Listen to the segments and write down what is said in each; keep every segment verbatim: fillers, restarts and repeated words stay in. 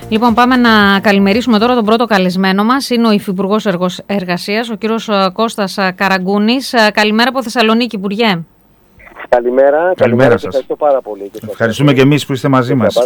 Λοιπόν, πάμε να καλημερίσουμε τώρα τον πρώτο καλεσμένο μας. Είναι ο Υφυπουργός Εργασίας, ο κύριος Κώστας Καραγκούνης. Καλημέρα από Θεσσαλονίκη, Υπουργέ. Καλημέρα, καλημέρα σας. Ευχαριστώ πάρα πολύ. Ευχαριστούμε και εμείς που είστε μαζί μας.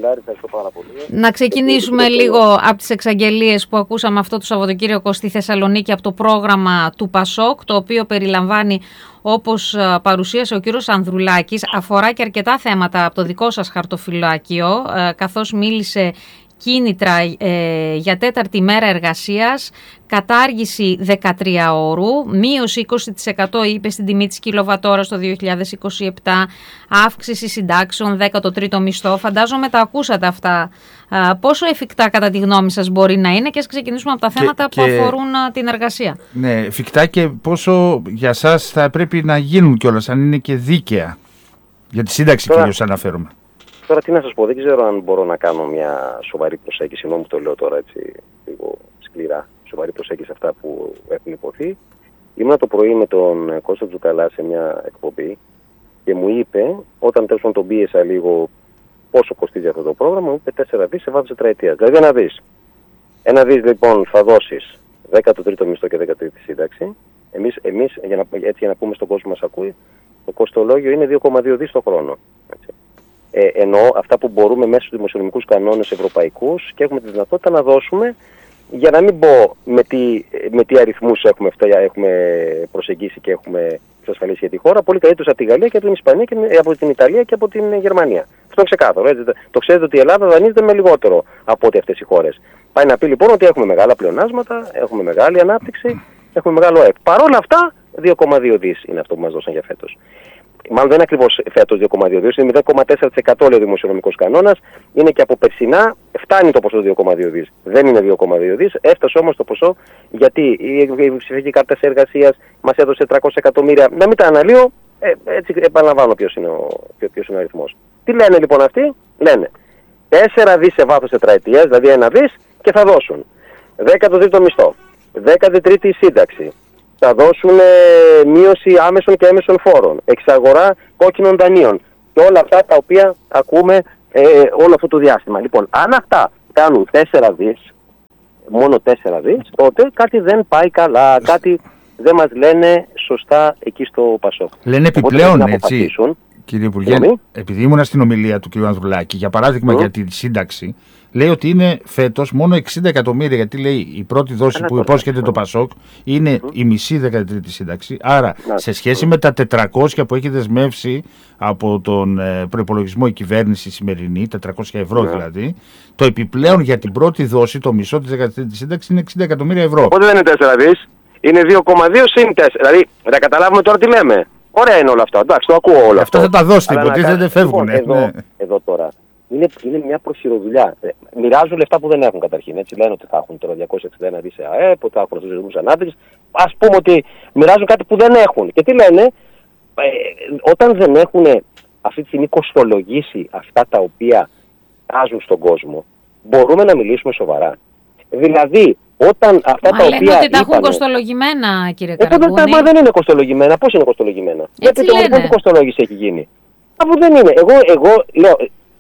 Να ξεκινήσουμε λίγο από τις εξαγγελίες που ακούσαμε αυτό το Σαββατοκύριακο στη Θεσσαλονίκη από το πρόγραμμα του ΠΑΣΟΚ, το οποίο περιλαμβάνει, όπως παρουσίασε ο κύριος Ανδρουλάκης, αφορά και αρκετά θέματα από το δικό σας χαρτοφυλάκιο, καθώς μίλησε κίνητρα ε, για τέταρτη μέρα εργασίας, κατάργηση δεκατρία ώρου, μείωση είκοσι τοις εκατό είπε στην τιμή της κιλοβατόρας το δύο χιλιάδες είκοσι επτά, αύξηση συντάξεων, δέκατο τρίτο μισθό. Φαντάζομαι τα ακούσατε αυτά. Α, πόσο εφικτά κατά τη γνώμη σας μπορεί να είναι, και ας ξεκινήσουμε από τα και, θέματα και, που αφορούν α, την εργασία. Ναι, εφικτά, και πόσο για σας θα πρέπει να γίνουν κιόλας, αν είναι και δίκαια. Για τη σύνταξη κυρίως αναφέρομαι. Τώρα τι να σας πω, δεν ξέρω αν μπορώ να κάνω μια σοβαρή προσέγγιση, ενώ μου το λέω τώρα έτσι λίγο σκληρά, σοβαρή προσέγγιση σε αυτά που έχουν υποθεί. Ήμουν το πρωί με τον Κώστα Τζουκαλά σε μια εκπομπή και μου είπε, όταν τέλος πάντων τον πίεσα λίγο πόσο κοστίζει αυτό το πρόγραμμα, μου είπε τέσσερα δις σε βάθος τετραετίας. Δηλαδή ένα δις. Ένα δις λοιπόν θα δώσεις δέκατο τρίτο μισθό και δέκατη τρίτη σύνταξη. Εμείς, εμείς για να, έτσι για να πούμε στον κόσμο που μας ακούει, το κοστολόγιο είναι δύο κόμμα δύο δις το χρόνο. Έτσι. Ε, εννοώ αυτά που μπορούμε μέσα στους δημοσιονομικούς κανόνες ευρωπαϊκούς και έχουμε τη δυνατότητα να δώσουμε, για να μην πω με τι, με τι αριθμούς έχουμε, έχουμε προσεγγίσει και έχουμε εξασφαλίσει για τη χώρα, πολύ καλύτερους από τη Γαλλία και από την Ισπανία και από την Ιταλία και από την Γερμανία. Αυτό είναι ξεκάθαρο. Έτσι. Το ξέρετε ότι η Ελλάδα δανείζεται με λιγότερο από ό,τι αυτές οι χώρες. Πάει να πει λοιπόν ότι έχουμε μεγάλα πλεονάσματα, έχουμε μεγάλη ανάπτυξη, έχουμε μεγάλο ΕΠ. Παρ' όλα αυτά, δύο κόμμα δύο δις είναι αυτό που μας δώσαν για φέτος. Μάλλον δεν είναι ακριβώς φέτος δύο κόμμα δύο δις, είναι μηδέν κόμμα τέσσερα τοις εκατό λέει ο δημοσιονομικός κανόνας, είναι και από περσινά, φτάνει το ποσό δύο κόμμα δύο δις. Δεν είναι δύο κόμμα δύο δις, έφτασε όμως το ποσό γιατί η ψηφιακή κάρτα εργασίας μας έδωσε τριακόσια εκατομμύρια. Να μην τα αναλύω, ε, έτσι επαναλαμβάνω ποιος είναι, ο, ποιος είναι ο αριθμός. Τι λένε λοιπόν αυτοί, λένε τέσσερα δις σε βάθος τετραετίας, δηλαδή ένα δις, και θα δώσουν δέκατο τρίτο μισθό, δέκατη τρίτη σύνταξη. Θα δώσουν ε, μείωση άμεσων και έμεσων φόρων, εξαγορά κόκκινων δανείων και όλα αυτά τα οποία ακούμε ε, όλο αυτό το διάστημα. Λοιπόν, αν αυτά κάνουν τέσσερα δις, μόνο τέσσερα δις, τότε κάτι δεν πάει καλά, κάτι δεν μας λένε σωστά εκεί στο ΠΑΣΟΚ. Λένε επιπλέον, έτσι, κύριε Υπουργέ, επειδή ήμουν στην ομιλία του κ. Ανδρουλάκη, για παράδειγμα mm. για τη σύνταξη, λέει ότι είναι φέτος μόνο εξήντα εκατομμύρια, γιατί λέει η πρώτη δόση που υπόσχεται το ΠΑΣΟΚ είναι mm. η μισή δέκατη τρίτη σύνταξη. Άρα, να, σε σχέση mm. με τα τετρακόσια που έχει δεσμεύσει από τον ε, προϋπολογισμό η κυβέρνηση σημερινή, τετρακόσια ευρώ mm. δηλαδή, το επιπλέον για την πρώτη δόση, το μισό της δέκατης τρίτης σύνταξης, είναι εξήντα εκατομμύρια ευρώ. Οπότε δεν είναι τέσσερα δις, είναι δύο κόμμα δύο συν τέσσερα. Δηλαδή, να καταλάβουμε τώρα τι λέμε. Ωραία είναι όλα αυτά. Εντάξει, το ακούω όλα αυτά. Αυτό θα τα δώσετε, υποτίθεται δεν φεύγουν. Εδώ, ναι. εδώ τώρα. Είναι, είναι μια προσιροδουλειά. Ε, μοιράζουν λεφτά που δεν έχουν καταρχήν. Έτσι λένε ότι θα έχουν τώρα διακόσια εξήντα ένα δις σε ΑΕΠ, ότι θα έχουν αυτούς τους ρυθμούς ανάπτυξης. Ας πούμε ότι μοιράζουν κάτι που δεν έχουν. Και τι λένε, ε, όταν δεν έχουν αυτή τη στιγμή κοστολογήσει αυτά τα οποία βάζουν στον κόσμο, μπορούμε να μιλήσουμε σοβαρά. Δηλαδή, όταν αυτά μα τα λένε οποία. Ότι τα έχουν κοστολογημένα, κύριε Καραγκούνη. Ε, μα δεν είναι κοστολογημένα. Πώς είναι κοστολογημένα? Έτσι γιατί λένε. Τι κοστολόγηση έχει γίνει? Αφού δεν είναι. Εγώ, εγώ λέω.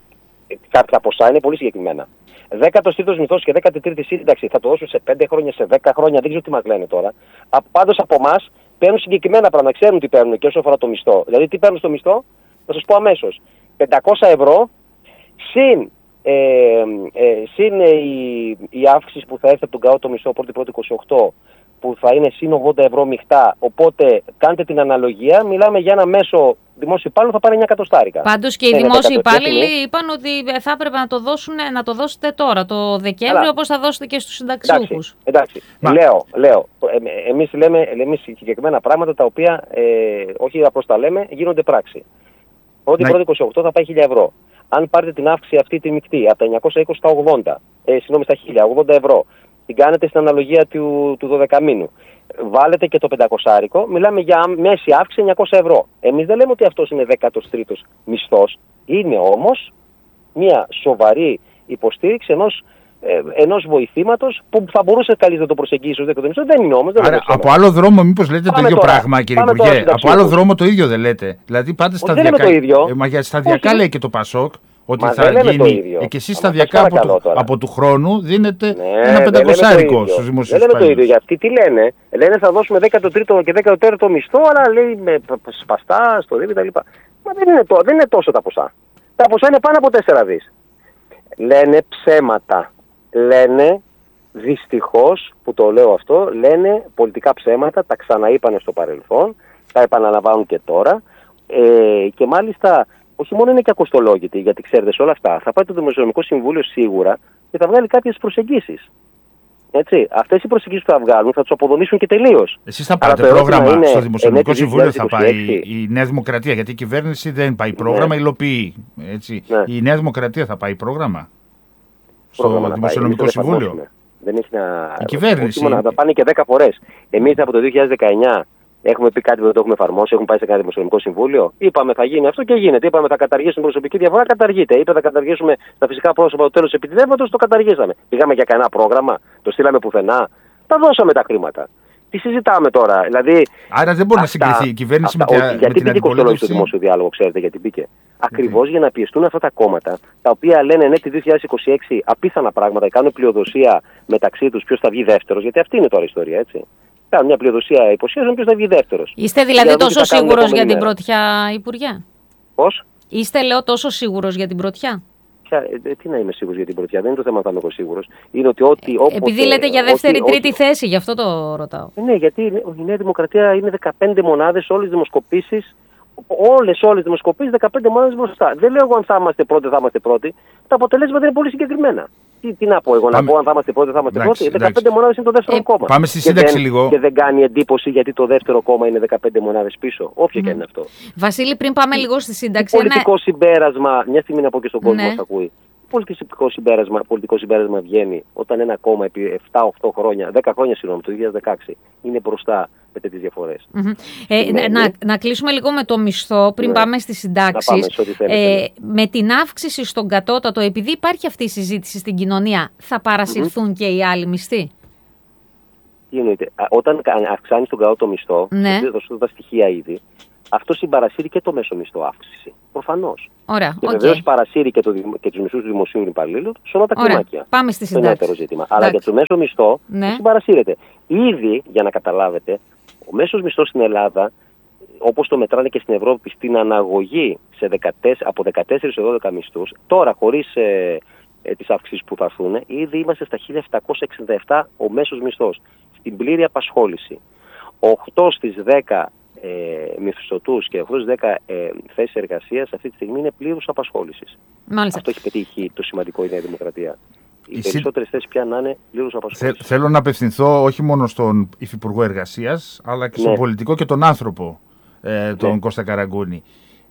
Κάποια ποσά είναι πολύ συγκεκριμένα. Δέκατος τρίτος μισθός και δέκατη τρίτη σύνταξη θα το δώσουν σε πέντε χρόνια, σε δέκα χρόνια, δεν ξέρω τι μας λένε τώρα. Πάντως από εμάς παίρνουν συγκεκριμένα πράγματα, ξέρουν τι παίρνουν και όσο αφορά το μισθό. Δηλαδή τι παίρνουν στο μισθό, θα σας πω αμέσως. πεντακόσια ευρώ συν, ε, ε, συν ε, η, η αύξηση που θα έρθει από τον ΚΑΟ το μισθό πρώτη πρώτη είκοσι οκτώ, που θα είναι συν ογδόντα ευρώ μειχτά. Οπότε κάντε την αναλογία, μιλάμε για ένα μέσο δημόσιο υπάλληλο θα πάρει εννιά εκατοστάρικα. Πάντως και οι δημόσιοι υπάλληλοι είπαν ότι θα έπρεπε να το, δώσουν, να το δώσετε τώρα, το Δεκέμβριο, όπως θα δώσετε και στους συνταξιούχους. Εντάξει, εντάξει. λέω, λέω. Ε, εμείς λέμε εμείς συγκεκριμένα πράγματα τα οποία ε, όχι απλώς τα λέμε, γίνονται πράξη. Πρώτη πρώτη είκοσι οκτώ θα πάει χίλια ευρώ. Αν πάρετε την αύξηση αυτή τη μεικτή από τα εννιακόσια είκοσι στα ογδόντα, ε, συγγνώμη, στα χίλια, ογδόντα ευρώ, την κάνετε στην αναλογία του, του δώδεκα μήνου. Βάλετε και το πεντακόσια, μιλάμε για μέση αύξηση εννιακόσια ευρώ. Εμείς δεν λέμε ότι αυτός είναι δέκατος τρίτος μισθός. Είναι όμως μια σοβαρή υποστήριξη ενός, ε, ενός βοηθήματος που θα μπορούσε καλύτερα να το προσεγγίσει ως δέκατο μισθό. Δεν είναι όμως. Δεν Άρα, από άλλο δρόμο, μήπως λέτε πάμε το ίδιο τώρα, πράγμα, κύριε Υπουργέ? Από άλλο δρόμο το ίδιο δεν λέτε? Δηλαδή πάτε σταδιακά. Δεν λέμε το ίδιο. Ε, μα για σταδιακά λέει και το ΠΑΣΟΚ ότι Μα θα γίνει. Ε, και εσείς σταδιακά από, το, από του χρόνου δίνετε ναι, ένα πεντακοσάρικο στους δημοσίους υπαλλήλους. Δεν λέμε το ίδιο. Για αυτοί τι λένε. Λένε θα δώσουμε δέκατο τρίτο και δέκατο τέταρτο μισθό, αλλά λέει με σπαστά στο δίπλα κτλ. Μα δεν είναι, το, δεν είναι τόσο τα ποσά. Τα ποσά είναι πάνω από τέσσερα δις. Λένε ψέματα. Λένε, δυστυχώς που το λέω αυτό, λένε πολιτικά ψέματα, τα ξαναείπανε στο παρελθόν, τα επαναλαμβάνουν και τώρα. Ε, και μάλιστα, όχι μόνο είναι και ακοστολόγητοι, γιατί ξέρετε σε όλα αυτά, θα πάει το Δημοσιονομικό Συμβούλιο σίγουρα και θα βγάλει κάποιες προσεγγίσεις. Έτσι, αυτές οι προσεγγίσεις που θα βγάλουν θα τους αποδομήσουν και τελείως. Εσείς θα πάτε πρόγραμμα είναι, στο Δημοσιονομικό Συμβούλιο, θα πάει η Νέα Δημοκρατία, γιατί η κυβέρνηση δεν πάει πρόγραμμα, ναι. υλοποιεί. Έτσι. Ναι. Η Νέα Δημοκρατία θα πάει πρόγραμμα στο πρόγραμμα Δημοσιονομικό πάει, Συμβούλιο. Δεν έχει να... Η κυβέρνηση. Όχι, να τα πάνε και δέκα φορές. Εμείς από το δύο χιλιάδες δεκαεννιά έχουμε πει κάτι που δεν το έχουμε εφαρμόσει, έχουμε πάει σε κανένα Δημοσιονομικό Συμβούλιο. Είπαμε θα γίνει αυτό και γίνεται. Είπαμε θα καταργήσουμε προσωπική διαφορά, καταργείται. Είπε θα καταργήσουμε τα φυσικά πρόσωπα το τέλος επιτιδεύματος, το καταργήσαμε. Πήγαμε για κανένα πρόγραμμα, το στείλαμε πουθενά. Τα δώσαμε τα χρήματα. Τι συζητάμε τώρα, δηλαδή. Άρα δεν μπορεί αυτά, να συγκριθεί η κυβέρνηση αυτά, με, ότι, με την αντιπολίτευση. Γιατί μπήκε κοστολόγηση στο δημόσιο διάλογο, ξέρετε γιατί μπήκε. Ακριβώς για να πιεστούν αυτά τα κόμματα, τα οποία λένε ναι, τη δύο χιλιάδες είκοσι έξι απίθανα πράγματα, κάνουν πλειοδοσία μεταξύ τους ποιος θα βγει δεύτερος, γιατί αυτή είναι τώρα η ιστορία, έτσι. Κάνουν μια πλειοδοσία υποσχέσεων ποιος θα βγει δεύτερος. Είστε δηλαδή τόσο σίγουρος για την πρωτιά, Υπουργέ? Πώς? Είστε, λέω, τόσο σίγουρος για την πρωτιά? Ε, τι να είμαι σίγουρος για την πρωτιά, δεν είναι το θέμα να είμαι εγώ σίγουρος. Είναι ότι ό,τι. Όποτε, επειδή λέτε για δεύτερη-τρίτη θέση, γι' αυτό το ρωτάω. Ναι, γιατί η Νέα Δημοκρατία είναι δεκαπέντε μονάδες, όλες τις δημοσκοπήσεις. Όλες, όλες τις δημοσκοπήσεις δεκαπέντε μονάδες μπροστά. Δεν λέω εγώ αν θα είμαστε πρώτοι, θα είμαστε πρώτοι. Τα αποτελέσματα είναι πολύ συγκεκριμένα. Τι, τι να πω εγώ, πάμε... να πω αν θα είμαστε πρώτοι, θα είμαστε πρώτοι. δεκαπέντε μονάδες είναι το δεύτερο ε, κόμμα. Πάμε στη σύνταξη και δεν, λίγο. Και δεν κάνει εντύπωση γιατί το δεύτερο κόμμα είναι δεκαπέντε μονάδες πίσω. Όποιο mm. και είναι αυτό. Βασίλη, πριν πάμε λίγο στη σύνταξη. Πολιτικό ένα... συμπέρασμα, μια στιγμή να πω και στον κόσμο ναι. που ακούει. Πολιτικό συμπέρασμα, πολιτικό συμπέρασμα βγαίνει όταν ένα κόμμα επί επτά οκτώ χρόνια, δέκα χρόνια συγγνώμη, το δύο χιλιάδες δεκαέξι είναι μπροστά με τέτοιες διαφορές. Mm-hmm. Ε, ναι, να, να κλείσουμε λίγο με το μισθό πριν ναι. πάμε στις συντάξεις. Ε, με την αύξηση στον κατώτατο, επειδή υπάρχει αυτή η συζήτηση στην κοινωνία, θα παρασυρθούν mm-hmm. και οι άλλοι μισθοί? Τι εννοείται? Όταν αυξάνεις τον κατώτατο μισθό, ναι. θα δώσω τα στοιχεία ήδη, αυτό συμπαρασύρει και το μέσο μισθό αύξηση. Προφανώς. Ωραία. Και okay. βεβαίως παρασύρει και, το, και τους μισθούς του δημοσίου υπαλλήλου σε όλα τα κλιμάκια. Πάμε στη συντάξη. Είναι ζήτημα. Αλλά για το μέσο μισθό ναι. συμπαρασύρεται. Ήδη, για να καταλάβετε, ο μέσος μισθός στην Ελλάδα, όπως το μετράνε και στην Ευρώπη, στην αναγωγή σε δεκατέσσερα, από δεκατέσσερα σε δώδεκα μισθούς, τώρα χωρίς ε, ε, τις αύξησεις που θα έρθουν, ήδη είμαστε στα χίλια επτακόσια εξήντα επτά ο μέσος μισθός. Στην πλήρη απασχόληση. οκτώ στις δέκα Ε, μισθωτούς και οκτώ στις δέκα ε, θέσεις εργασίας αυτή τη στιγμή είναι πλήρους απασχόλησης. Μάλιστα. Αυτό έχει πετύχει το σημαντικό η Νέα Δημοκρατία. Οι η περισσότερες θέσεις πια να είναι πλήρους απασχόλησης. Θε, θέλω να απευθυνθώ όχι μόνο στον Υφυπουργό Εργασίας, αλλά και στον ναι. πολιτικό και τον άνθρωπο, ε, τον ναι. Κώστα Καραγκούνη.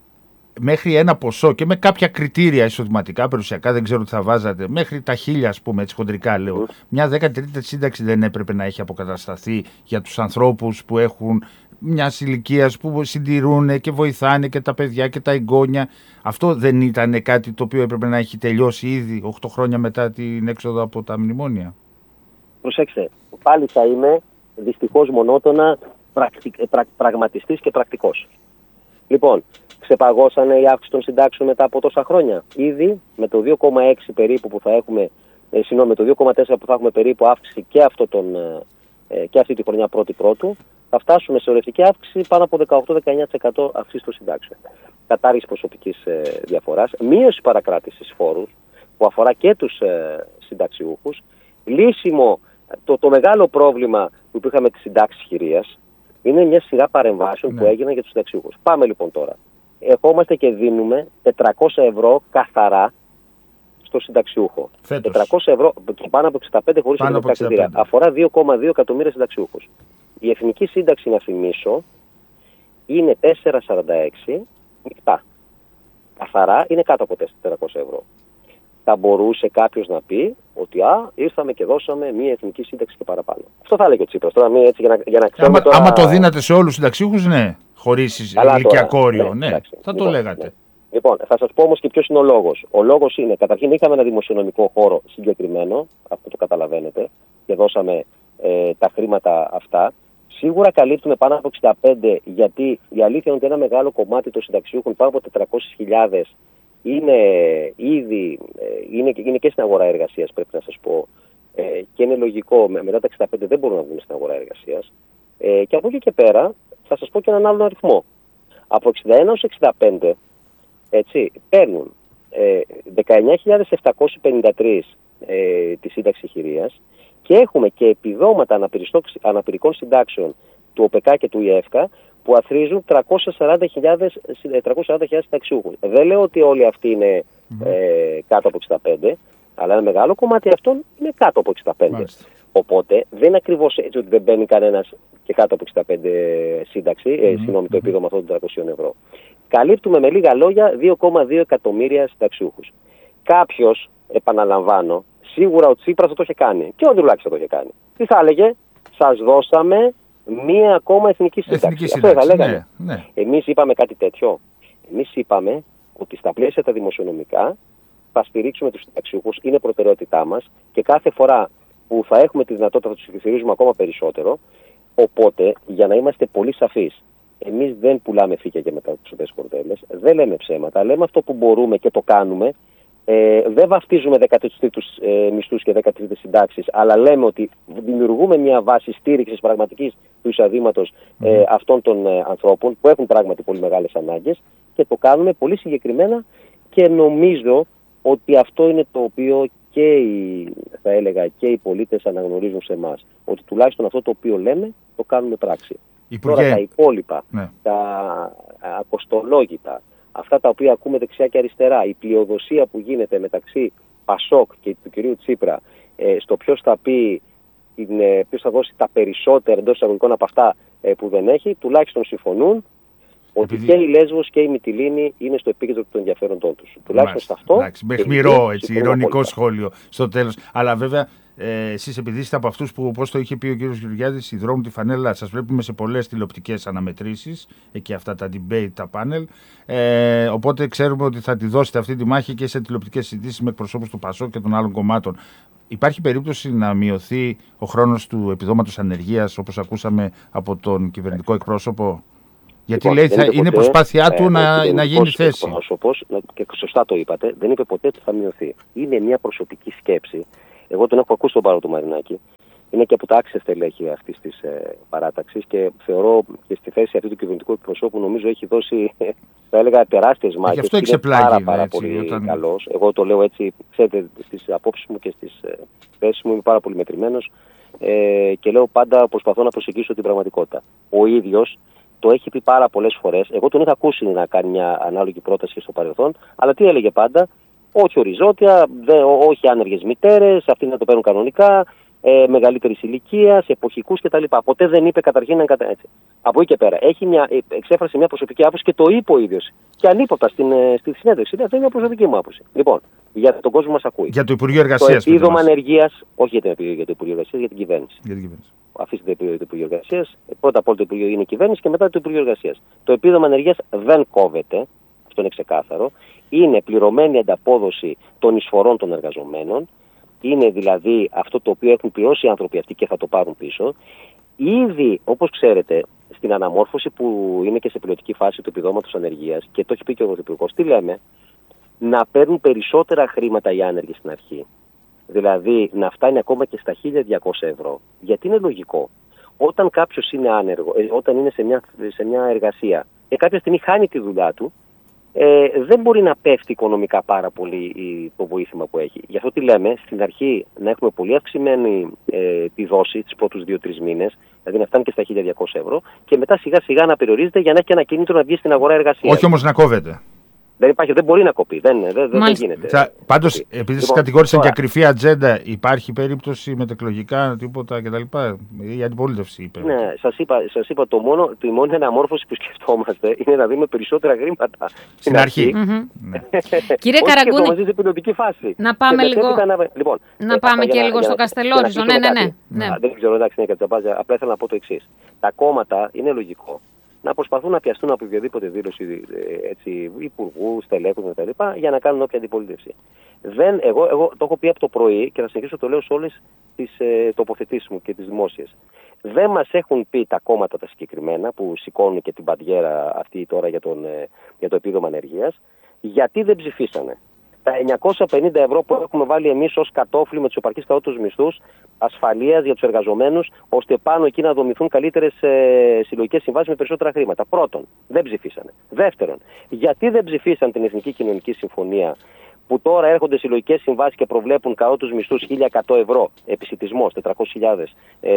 Μέχρι ένα ποσό και με κάποια κριτήρια εισοδηματικά, περιουσιακά, δεν ξέρω τι θα βάζατε, μέχρι τα χίλια, ας πούμε, έτσι χοντρικά λέω, mm. μια δέκατη σύνταξη δεν έπρεπε να έχει αποκατασταθεί για τους ανθρώπους που έχουν μια ηλικία που συντηρούν και βοηθάνε και τα παιδιά και τα εγγόνια. Αυτό δεν ήταν κάτι το οποίο έπρεπε να έχει τελειώσει ήδη οκτώ χρόνια μετά την έξοδο από τα μνημόνια? Προσέξτε, πάλι θα είμαι δυστυχώς μονότονα πρακτι... πρα... πραγματιστής και πρακτικός. Λοιπόν, ξεπαγώσανε η αύξηση των συντάξεων μετά από τόσα χρόνια. Ήδη με το δύο κόμμα έξι περίπου που θα έχουμε, ε, συγνώμη, με το δύο κόμμα τέσσερα που θα έχουμε περίπου αύξηση και, αυτό τον, ε, και αυτή τη χρονιά πρώτη πρώτου, θα φτάσουμε σε ορευτική αύξηση πάνω από δεκαοκτώ με δεκαεννιά τοις εκατό αύξηση των συντάξεων. Κατάργηση προσωπικής ε, διαφοράς, μείωση παρακράτησης φόρους που αφορά και τους ε, συνταξιούχους, λύσιμο το, το μεγάλο πρόβλημα που είχαμε της συντάξης χειρίας, είναι μια σειρά παρεμβάσεων ναι. που έγιναν για τους συνταξιούχους. Πάμε λοιπόν τώρα. Ερχόμαστε και δίνουμε τετρακόσια ευρώ καθαρά στο συνταξιούχο. Φέτος. τετρακόσια ευρώ και πάνω από εξήντα πέντε χωρίς εξήντα. Αφορά δύο κόμμα δύο εκατομμύρια συνταξιούχους. Η εθνική σύνταξη, να θυμίσω, είναι τετρακόσια σαράντα έξι μεικτά. Καθαρά είναι κάτω από τετρακόσια ευρώ. Θα μπορούσε κάποιος να πει ότι α, ήρθαμε και δώσαμε μια εθνική σύνταξη και παραπάνω. Αυτό θα έλεγε ο Τσίπρας. Τώρα, μία, έτσι, για να, για να ξέρουμε άμα, τώρα... άμα το δίνατε σε όλους τους συνταξιούχους, ναι, χωρίς ηλικιακό όριο, ναι, ναι, ναι, θα το λοιπόν, λέγατε. Ναι. Λοιπόν, θα σας πω όμως και ποιος είναι ο λόγος. Ο λόγος είναι, καταρχήν είχαμε ένα δημοσιονομικό χώρο συγκεκριμένο, αυτό το καταλαβαίνετε, και δώσαμε ε, τα χρήματα αυτά. Σίγουρα καλύπτουμε πάνω από εξήντα πέντε, γιατί η αλήθεια είναι ότι ένα μεγάλο κομμάτι των συνταξιούχων, πάνω από τετρακόσιες χιλιάδες, είναι ήδη είναι, είναι και στην αγορά εργασίας, πρέπει να σας πω, ε, και είναι λογικό, μετά τα εξήντα πέντε δεν μπορούν να βγουν στην αγορά εργασίας. Ε, και από εκεί και πέρα θα σας πω και έναν άλλον αριθμό. Από εξήντα ένα έως εξήντα πέντε, έτσι, παίρνουν ε, δεκαεννιά χιλιάδες επτακόσιοι πενήντα τρία ε, τη σύνταξη χειρίας και έχουμε και επιδόματα αναπηρικών συντάξεων του ΟΠΕΚΑ και του ΙΕΦΚΑ που αθροίζουν τριακόσιες σαράντα χιλιάδες συνταξιούχους. Δεν λέω ότι όλοι αυτοί είναι ε, κάτω από εξήντα πέντε, αλλά ένα μεγάλο κομμάτι αυτών είναι κάτω από εξήντα πέντε. Μάλιστα. Οπότε δεν είναι ακριβώς έτσι ότι δεν μπαίνει κανένας και κάτω από εξήντα πέντε σύνταξη, mm-hmm. ε, συγγνώμη, το επίδομα αυτών των τριακοσίων ευρώ. Καλύπτουμε με λίγα λόγια δύο κόμμα δύο εκατομμύρια συνταξιούχους. Κάποιος, επαναλαμβάνω, σίγουρα ο Τσίπρας θα το είχε κάνει και ο Ανδρουλάκης θα το είχε κάνει. Τι θα έλεγε? Σας δώσαμε μία ακόμα εθνική σύνταξη. Εθνική σύνταξη. Αυτό θα λέγαμε. Ναι, ναι. Εμείς είπαμε κάτι τέτοιο. Εμείς είπαμε ότι στα πλαίσια τα δημοσιονομικά θα στηρίξουμε τους συνταξιούχους, είναι προτεραιότητά μας και κάθε φορά που θα έχουμε τη δυνατότητα θα τους υποστηρίζουμε ακόμα περισσότερο. Οπότε, για να είμαστε πολύ σαφείς, εμείς δεν πουλάμε φύκια και μεταξωτές κορδέλες, δεν λέμε ψέματα, λέμε αυτό που μπορούμε και το κάνουμε. Ε, δεν βαφτίζουμε δέκατους τρίτους ε, μισθούς και δέκατες τρίτες συντάξεις, αλλά λέμε ότι δημιουργούμε μια βάση στήριξης πραγματικής του εισοδήματος ε, αυτών των ε, ανθρώπων που έχουν πράγματι πολύ μεγάλες ανάγκες και το κάνουμε πολύ συγκεκριμένα και νομίζω ότι αυτό είναι το οποίο και οι, θα έλεγα, και οι πολίτες αναγνωρίζουν σε εμάς. Ότι τουλάχιστον αυτό το οποίο λέμε το κάνουμε πράξη. Υπουργέ. Τώρα τα υπόλοιπα, ναι. τα ακοστολόγητα, αυτά τα οποία ακούμε δεξιά και αριστερά, η πλειοδοσία που γίνεται μεταξύ Πασόκ και του κυρίου Τσίπρα, ε, στο ποιος θα πει, είναι, ποιος θα δώσει τα περισσότερα εντός εισαγωγικών από αυτά ε, που δεν έχει, τουλάχιστον συμφωνούν ότι Επειδή... και η Λέσβος και η Μυτιλήνη είναι στο επίκεντρο των ενδιαφέροντών τους. Τουλάχιστον σε αυτό. Εντάξει, μπεχμηρό, έτσι, ειρωνικό σχόλιο στο τέλος. Αλλά βέβαια, ε, εσείς επειδή είστε από αυτούς που, όπως το είχε πει ο κύριος Γεωργιάδης, υδρώνουν τη φανέλα, σας βλέπουμε σε πολλές τηλεοπτικές αναμετρήσεις, εκεί αυτά τα debate, τα πάνελ. Ε, οπότε ξέρουμε ότι θα τη δώσετε αυτή τη μάχη και σε τηλεοπτικές συζητήσεις με εκπροσώπους του ΠΑΣΟΚ και των άλλων κομμάτων. Υπάρχει περίπτωση να μειωθεί ο χρόνος του επιδόματος ανεργίας, όπως ακούσαμε από τον κυβερνητικό εκπρόσωπο? Γιατί λοιπόν, λέει θα είναι ποτέ, προσπάθειά ε, του να, να γίνει θέση. Εκπρόσωπος, και σωστά το είπατε, δεν είπε ποτέ ότι θα μειωθεί. Είναι μια προσωπική σκέψη. Εγώ τον έχω ακούσει τον Πάρο του Μαρινάκη. Είναι και από τα άξια στελέχη αυτή τη ε, παράταξη και θεωρώ και στη θέση αυτή του κυβερνητικού εκπροσώπου νομίζω έχει δώσει, θα έλεγα, τεράστιες μάχες. Γι' αυτό εξεπλάγει. Είναι πάρα, πάρα έτσι, πολύ όταν... καλός. Εγώ το λέω έτσι, ξέρετε, στις απόψεις μου και στις ε, θέσεις μου είμαι πάρα πολύ μετρημένος ε, και λέω πάντα προσπαθώ να προσεγγίσω την πραγματικότητα. Ο ίδιος το έχει πει πάρα πολλές φορές. Εγώ τον είχα ακούσει να κάνει μια ανάλογη πρόταση στο παρελθόν, αλλά τι έλεγε πάντα? Όχι οριζόντια, δε, όχι άνεργες μητέρες, αυτοί να το παίρνουν κανονικά, ε, μεγαλύτερης ηλικίας, εποχικούς κτλ. Ποτέ δεν είπε καταρχήν να έτσι. Από εκεί και πέρα έχει μια, εξέφρασε μια προσωπική άποψη και το είπε ο ίδιος. Και ανίποτα στην, στη συνέντευξη. Αυτή είναι μια προσωπική μου άποψη. Λοιπόν, για τον κόσμο μας ακούει. Για το Υπουργείο Εργασίας. Το επίδομα ανεργίας, όχι για το, για το Υπουργείο Εργασίας, για την κυβέρνηση. Για την κυβέρνηση. Αφήστε το Υπουργείο Εργασίας. Πρώτα απ' όλο το Υπουργείο είναι η κυβέρνηση και μετά το Υπουργείο Εργασίας. Το επίδομα ανεργίας δεν κόβεται. Αυτό είναι ξεκάθαρο. Είναι πληρωμένη ανταπόδοση των εισφορών των εργαζομένων. Είναι δηλαδή αυτό το οποίο έχουν πληρώσει οι άνθρωποι αυτοί και θα το πάρουν πίσω. Ήδη, όπως ξέρετε, στην αναμόρφωση που είναι και σε πιλωτική φάση του επιδόματος ανεργίας, και το έχει πει και ο Πρωθυπουργός, τι λέμε? Να παίρνουν περισσότερα χρήματα οι άνεργοι στην αρχή. Δηλαδή να φτάνει ακόμα και στα χίλια διακόσια ευρώ. Γιατί είναι λογικό. Όταν κάποιος είναι άνεργο, όταν είναι σε μια, σε μια εργασία και κάποια στιγμή χάνει τη δουλειά του, Ε, δεν μπορεί να πέφτει οικονομικά πάρα πολύ το βοήθημα που έχει. Γι' αυτό τι λέμε, στην αρχή να έχουμε πολύ αυξημένη ε, τη δόση τις πρώτους δύο τρεις μήνες, δηλαδή να φτάνει και στα χίλια διακόσια ευρώ, και μετά σιγά σιγά να περιορίζεται για να έχει και ένα κίνητρο να βγει στην αγορά εργασίας. Όχι όμως να κόβεται. Δεν υπάρχει, δεν μπορεί να κοπεί. Δεν, δεν, δεν γίνεται. Θα, πάντως, επειδή σας κατηγόρησαν για κρυφή ατζέντα, υπάρχει περίπτωση μετεκλογικά, τίποτα κτλ. Η αντιπολίτευση είπε. Ναι, σας είπα, σας είπα το μόνο, τη μόνη αναμόρφωση που σκεφτόμαστε είναι να δούμε περισσότερα χρήματα στην αρχή. Κύριε Καραγκούνη, φάση. να πάμε λίγο. Να, λοιπόν, να πάμε και λίγο στο Καστελόριζο. Ναι, ναι, ναι. ναι. Δεν ξέρω, εντάξει, είναι κατσαπάζια. Απλά ήθελα να πω το εξής. Τα κόμματα είναι λογικό να προσπαθούν να πιαστούν από οποιαδήποτε δήλωση έτσι, υπουργού, στελέχους κτλ. Για να κάνουν όποια αντιπολίτευση. Δεν, εγώ, εγώ το έχω πει από το πρωί και θα συνεχίσω το λέω σε όλες τις ε, τοποθετήσεις μου και τις δημόσιες. Δεν μας έχουν πει τα κόμματα τα συγκεκριμένα που σηκώνουν και την παντιέρα αυτή τώρα για, τον, ε, για το επίδομα ανεργίας. Γιατί δεν ψηφίσανε. Τα εννιακόσια πενήντα ευρώ που έχουμε βάλει εμείς ως κατόφλι με τους επαρκείς κατώτατους μισθούς ασφαλείας για τους εργαζομένους, ώστε πάνω εκεί να δομηθούν καλύτερες ε, συλλογικές συμβάσεις με περισσότερα χρήματα. Πρώτον, δεν ψηφίσανε. Δεύτερον, γιατί δεν ψηφίσαν την Εθνική Κοινωνική Συμφωνία, που τώρα έρχονται συλλογικές συμβάσεις και προβλέπουν κατώτατους μισθούς χίλια εκατό ευρώ, επισιτισμός, τετρακόσιες χιλιάδες ε,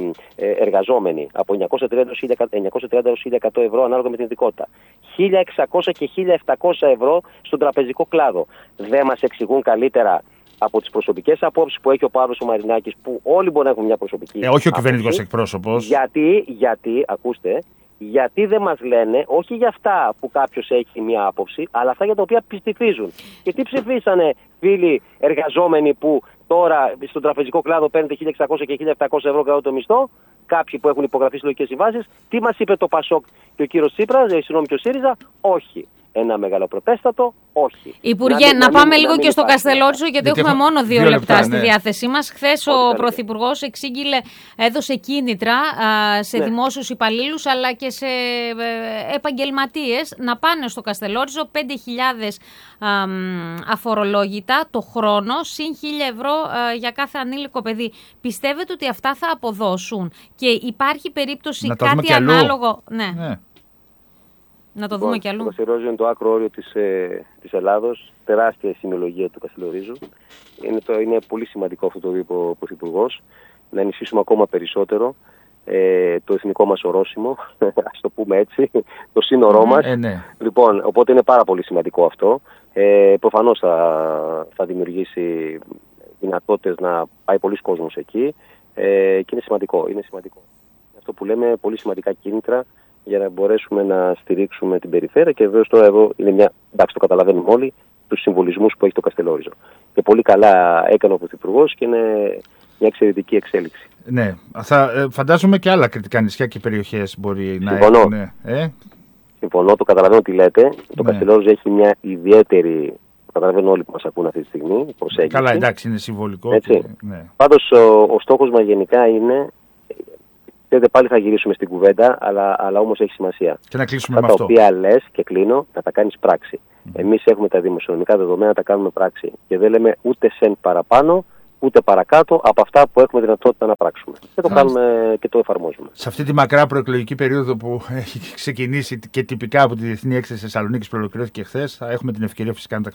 ε, εργαζόμενοι, από εννιακόσια τριάντα έως χίλια εκατό ευρώ ανάλογα με την ειδικότητα. χίλια εξακόσια και χίλια επτακόσια ευρώ στον τραπεζικό κλάδο. Δεν μας εξηγούν καλύτερα από τις προσωπικές απόψεις που έχει ο Παύλος ο Μαρινάκης, που όλοι μπορεί να έχουν μια προσωπική. Ε, όχι ο κυβερνητικός εκπρόσωπος. Γιατί, γιατί, ακούστε, γιατί δεν μας λένε, όχι για αυτά που κάποιος έχει μια άποψη, αλλά αυτά για τα οποία ψηφίζουν. Και τι ψηφίσανε φίλοι εργαζόμενοι που τώρα στον τραπεζικό κλάδο παίρνετε χίλια εξακόσια και χίλια επτακόσια ευρώ κατά το μισθό, κάποιοι που έχουν υπογραφεί συλλογικές συμβάσεις, τι μας είπε το Πασόκ και ο κύριος Τσίπρας, συγγνώμη και ο ΣΥΡΙΖΑ, όχι. Ένα μεγαλοπροτέστατο, όχι. Υπουργέ, να, να, να πάμε να λίγο να και στο Καστελόριζο, γιατί, γιατί έχουμε μόνο δύο, δύο λεπτά, λεπτά στη ναι. διάθεσή μας. Χθες ο Πρωθυπουργός εξήγηλε, έδωσε κίνητρα α, σε ναι. δημόσιους υπαλλήλους αλλά και σε ε, επαγγελματίες να πάνε στο Καστελόριζο πέντε χιλιάδες α, αφορολόγητα το χρόνο, συν χίλια ευρώ α, για κάθε ανήλικο παιδί. Πιστεύετε ότι αυτά θα αποδώσουν και υπάρχει περίπτωση κάτι ανάλογο? Ναι. ναι. Να το λοιπόν, δούμε κι αλλού. Το Καστελόριζο είναι το άκρο όριο της, ε, της Ελλάδος, τεράστια η σημειολογία του Καστελορίζου. Είναι, το, είναι πολύ σημαντικό αυτό το είπε ο Πρωθυπουργός, να ενισχύσουμε ακόμα περισσότερο ε, το εθνικό μας ορόσημο, ας το πούμε έτσι, το σύνορό μας. Ε, ναι. Λοιπόν, οπότε είναι πάρα πολύ σημαντικό αυτό. Ε, προφανώς θα, θα δημιουργήσει δυνατότητες να πάει πολλοί κόσμος εκεί ε, και είναι σημαντικό, είναι σημαντικό. Αυτό που λέμε, πολύ σημαντικά κίνητρα για να μπορέσουμε να στηρίξουμε την περιφέρεια και βεβαίως τώρα εδώ είναι μια, εντάξει το καταλαβαίνουμε όλοι, τους συμβολισμούς που έχει το Καστελόριζο. Και πολύ καλά έκανε ο Πρωθυπουργός και είναι μια εξαιρετική εξέλιξη. Ναι, θα, φαντάζομαι και άλλα κρητικά νησιά και περιοχές μπορεί Συμφωνώ. να έχουν. Ε? Συμφωνώ, το καταλαβαίνω τι λέτε. Το ναι. Καστελόριζο έχει μια ιδιαίτερη, το καταλαβαίνω όλοι που μας ακούν αυτή τη στιγμή, προσέγγιση. Καλά, εντάξει, είναι συμβολικό. Έτσι. Και, ναι. Πάντως ο, ο στόχος μας γενικά είναι, ξέρετε, πάλι θα γυρίσουμε στην κουβέντα, αλλά, αλλά όμως έχει σημασία. Και να κλείσουμε αυτά με αυτό. Τα οποία λες και κλείνω, να τα κάνεις πράξη. Mm. Εμείς έχουμε τα δημοσιονομικά δεδομένα να τα κάνουμε πράξη. Και δεν λέμε ούτε σεν παραπάνω, ούτε παρακάτω από αυτά που έχουμε δυνατότητα να πράξουμε. Και το κάνουμε και το εφαρμόζουμε. Σε αυτή τη μακρά προεκλογική περίοδο που έχει ξεκινήσει και τυπικά από τη Διεθνή Έκθεση Θεσσαλονίκης που ολοκληρώθηκε χθες, θα έχουμε την ευκαιρία φυσικά να τα